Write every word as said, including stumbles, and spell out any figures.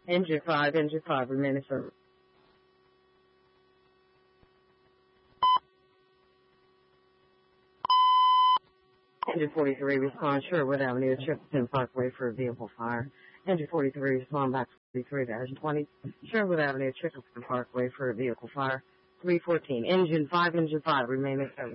Engine five, engine five, remain in service. Engine forty-three, respond Sherwood Avenue, Tripleton Parkway for a vehicle fire. Engine forty-three, respond back forty-three dash twenty, Sherwood Avenue, Tripleton Parkway for a vehicle fire. three fourteen, engine five, engine five, remain in service.